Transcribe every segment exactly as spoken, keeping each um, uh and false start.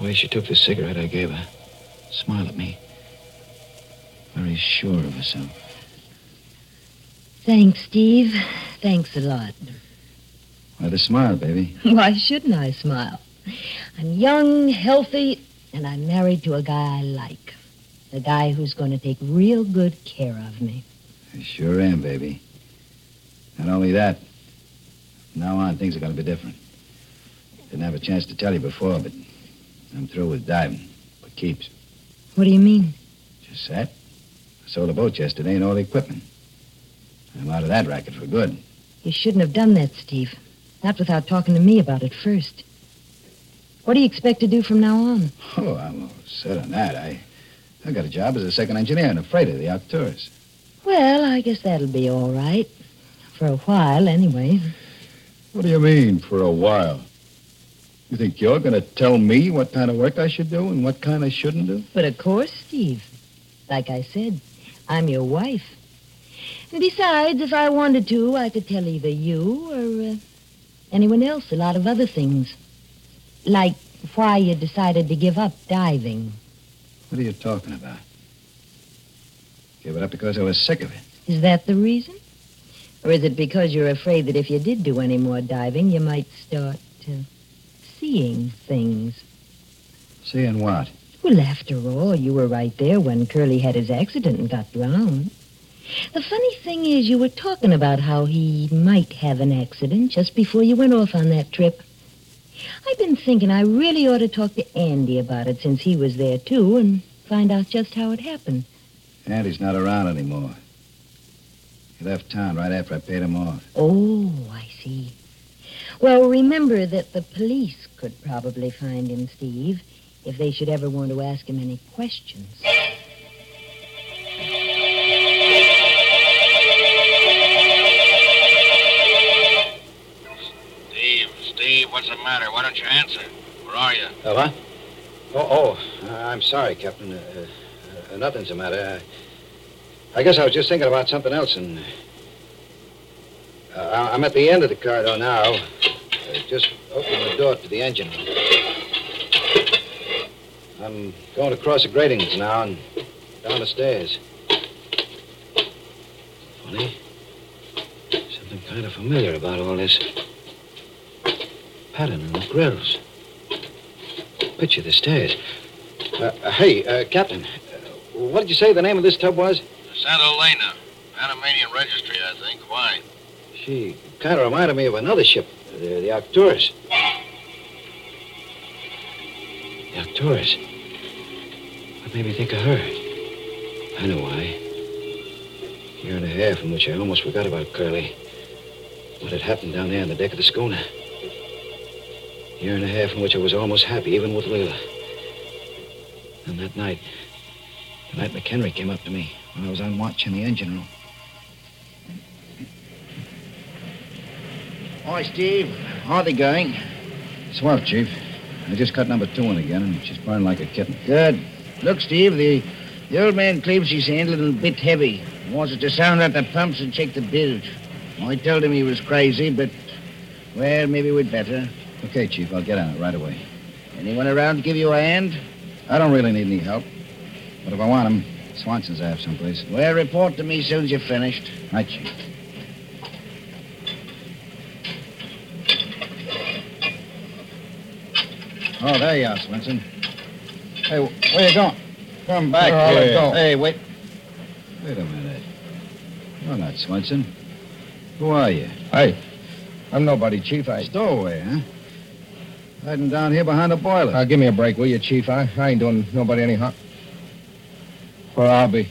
The way she took the cigarette I gave her. Smiled at me. Very sure of herself. Thanks, Steve. Thanks a lot. Why the smile, baby? Why shouldn't I smile? I'm young, healthy, and I'm married to a guy I like. A guy who's going to take real good care of me. I sure am, baby. Not only that, from now on, things are going to be different. Didn't have a chance to tell you before, but I'm through with diving. For keeps. What do you mean? Just that. I sold a boat yesterday and all the equipment. I'm out of that racket for good. You shouldn't have done that, Steve. Not without talking to me about it first. What do you expect to do from now on? Oh, I'm all set on that. I, I got a job as a second engineer in a freighter, the Arcturus. Well, I guess that'll be all right. For a while, anyway. What do you mean, for a while? You think you're going to tell me what kind of work I should do and what kind I shouldn't do? But of course, Steve. Like I said, I'm your wife. And besides, if I wanted to, I could tell either you or uh, anyone else a lot of other things. Like why you decided to give up diving. What are you talking about? Gave it up because I was sick of it. Is that the reason? Or is it because you're afraid that if you did do any more diving, you might start uh, seeing things? Seeing what? Well, after all, you were right there when Curly had his accident and got drowned. The funny thing is, you were talking about how he might have an accident just before you went off on that trip. I've been thinking I really ought to talk to Andy about it since he was there, too, and find out just how it happened. Andy's not around anymore. He left town right after I paid him off. Oh, I see. Well, remember that the police could probably find him, Steve, if they should ever want to ask him any questions. Steve, Steve, what's the matter? Why don't you answer? Where are you? Oh, what? Oh, oh, uh, I'm sorry, Captain. Uh, uh, nothing's the matter. I, I guess I was just thinking about something else, and... Uh, I'm at the end of the corridor now. Uh, just opening the door to the engine room. I'm going across the gratings now and down the stairs. Funny. Something kind of familiar about all this. Pattern in the grills. Picture the stairs. Uh, uh, hey, uh, Captain, uh, what did you say the name of this tub was? Santa Elena. Panamanian Registry, I think. Why? She kind of reminded me of another ship, the, the Arcturus. The Arcturus. What made me think of her? I know why. A year and a half in which I almost forgot about Curly. What had happened down there on the deck of the schooner. A year and a half in which I was almost happy, even with Leila. And that night, the night McHenry came up to me when I was on watch in the engine room. Hi, Steve. How are they going? Swell, Chief. I just cut number two in again, and she's burning like a kitten. Good. Look, Steve, the, the old man claims he's a little bit heavy. He wants us to sound out the pumps and check the bilge. I told him he was crazy, but, well, maybe we'd better. Okay, Chief, I'll get on it right away. Anyone around to give you a hand? I don't really need any help. But if I want him, Swanson's I have someplace. Well, report to me as soon as you're finished. Right, Chief. Oh, there you are, Swenson. Hey, where you going? Come back Oh, here. go. Hey, wait. Wait a minute. You're not Swenson. Who are you? Hey, I'm nobody, Chief. I... Stowaway, huh? Hiding down here behind the boiler. Uh, give me a break, will you, Chief? I, I ain't doing nobody any harm. Where I'll be.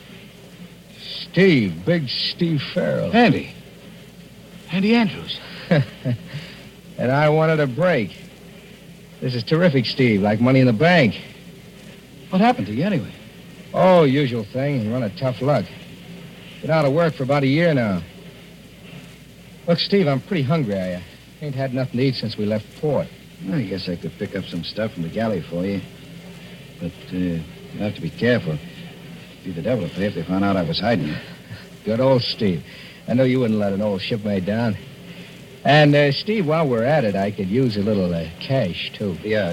Steve, big Steve Farrell. Andy. Andy Andrews. And I wanted a break. This is terrific, Steve, like money in the bank. What happened to you, anyway? Oh, usual thing, run of tough luck. Been out of work for about a year now. Look, Steve, I'm pretty hungry. I uh, ain't had nothing to eat since we left port. Well, I guess I could pick up some stuff from the galley for you. But uh, you have to be careful. It'd be the devil to pay if they found out I was hiding it. Good old Steve. I know you wouldn't let an old shipmate down. And, uh, Steve, while we're at it, I could use a little uh, cash, too. Yeah,